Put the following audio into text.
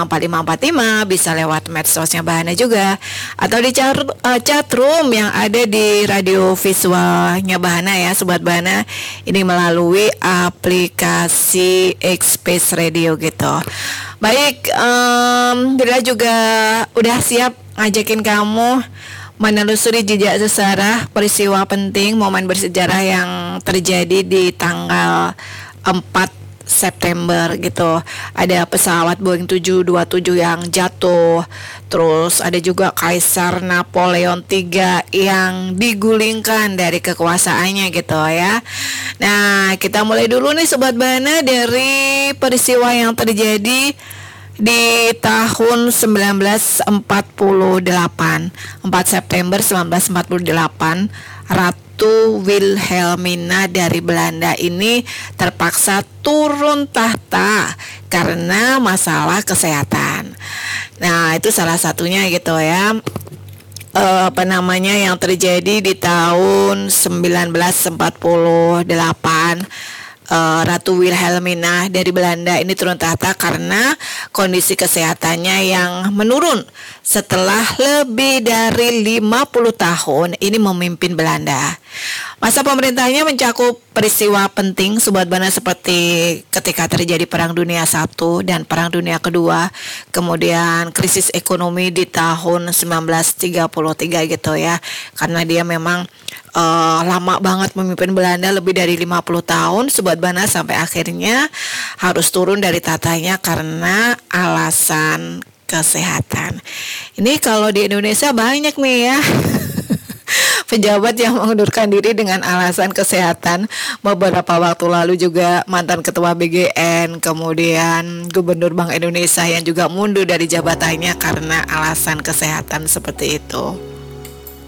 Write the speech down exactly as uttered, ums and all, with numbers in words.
lima empat lima empat lima, bisa lewat medsosnya Bahana juga, atau di chat, uh, chat room yang ada di radio visualnya Bahana ya Sobat Bahana. Ini melalui aplikasi X-Space Radio gitu. Baik, um, Dila juga udah siap ngajakin kamu menelusuri jejak sejarah peristiwa penting momen bersejarah yang terjadi di tanggal empat September gitu. Ada pesawat Boeing tujuh dua tujuh yang jatuh. Terus ada juga Kaisar Napoleon tiga yang digulingkan dari kekuasaannya gitu ya. Nah, kita mulai dulu nih Sobat Bahana dari peristiwa yang terjadi di tahun sembilan belas empat puluh delapan, empat September sembilan belas empat puluh delapan, Ratu Wilhelmina dari Belanda ini terpaksa turun tahta karena masalah kesehatan. Nah, itu salah satunya gitu ya. Uh, apa namanya yang terjadi di tahun sembilan belas empat puluh delapan. Uh, Ratu Wilhelmina dari Belanda ini turun tahta karena kondisi kesehatannya yang menurun setelah lebih dari lima puluh tahun ini memimpin Belanda. Masa pemerintahnya mencakup peristiwa penting Sobat Bahana seperti ketika terjadi Perang Dunia Satu dan Perang Dunia Kedua, kemudian krisis ekonomi di tahun sembilan belas tiga puluh tiga gitu ya, karena dia memang Uh, lama banget memimpin Belanda, lebih dari lima puluh tahun Sobat Bahana, sampai akhirnya harus turun dari tatanya karena alasan kesehatan. Ini kalau di Indonesia banyak nih ya pejabat yang mengundurkan diri dengan alasan kesehatan. Beberapa waktu lalu juga mantan ketua B G N, kemudian Gubernur Bank Indonesia yang juga mundur dari jabatannya karena alasan kesehatan seperti itu.